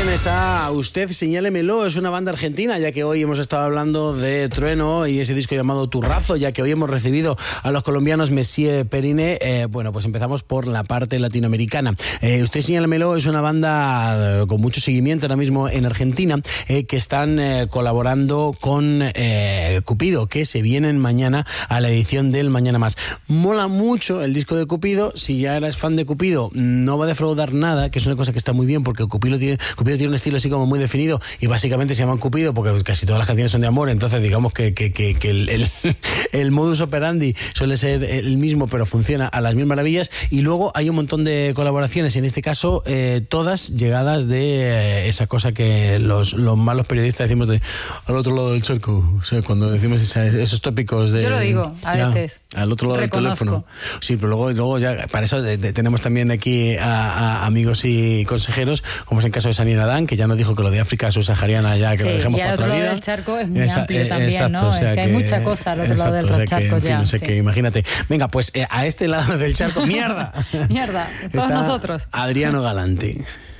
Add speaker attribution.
Speaker 1: tienes a Usted Señálemelo, es una banda argentina, ya que hoy hemos estado hablando de Trueno y ese disco llamado Turrazo, ya que hoy hemos recibido a los colombianos Messier Perine. Bueno, pues empezamos por la parte latinoamericana. Usted Señálemelo es una banda con mucho seguimiento ahora mismo en Argentina, que están colaborando con Cupido, que se vienen mañana a la edición del Mañana Más. Mola mucho el disco de Cupido. Si ya eras fan de Cupido, no va a defraudar nada, que es una cosa que está muy bien, porque Cupido tiene un estilo así como muy definido y básicamente se llaman Cupido porque casi todas las canciones son de amor. Entonces digamos que el modus operandi suele ser el mismo, pero funciona a las mil maravillas. Y luego hay un montón de colaboraciones, en este caso todas llegadas de esa cosa que los malos periodistas decimos de al otro lado del charco. O sea, cuando decimos esos tópicos de...
Speaker 2: Yo lo digo a veces.
Speaker 1: Al otro lado del teléfono. Sí, pero luego ya para eso tenemos también aquí a amigos y consejeros, como es en caso de Sani Nadán, que ya nos dijo que lo de África subsahariana ya que lo dejemos para otra vida.
Speaker 2: Y al otro lado del charco es muy amplio también, exacto, ¿no? O sea, es que hay mucha cosa al otro lado del charco ya.
Speaker 1: No sé qué, imagínate. Venga, pues a este lado del charco, ¡mierda!
Speaker 2: Mierda, todos nosotros.
Speaker 1: Adriano Galante.